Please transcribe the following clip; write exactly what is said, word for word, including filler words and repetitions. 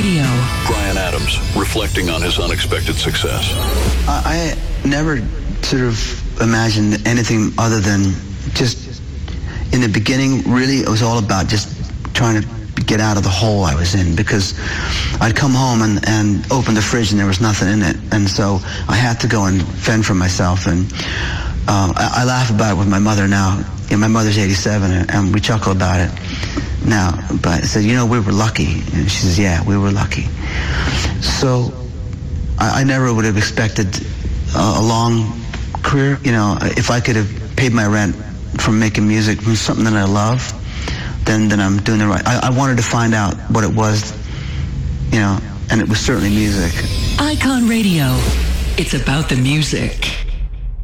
Radio. Bryan Adams, reflecting on his unexpected success. I, I never sort of imagined anything other than just, in the beginning, really, it was all about just trying to get out of the hole I was in, because I'd come home and, and open the fridge and there was nothing in it. And so I had to go and fend for myself. And uh, I, I laugh about it with my mother now. You know, my mother's eighty-seven, and, and we chuckle about it now. But I said, you know, we were lucky. And she says, yeah, we were lucky. So I, I never would have expected a, a long career. You know, if I could have paid my rent from making music from something that I love, then then I'm doing it right. I, I wanted to find out what it was, you know, and it was certainly music. Icon Radio. It's about the music.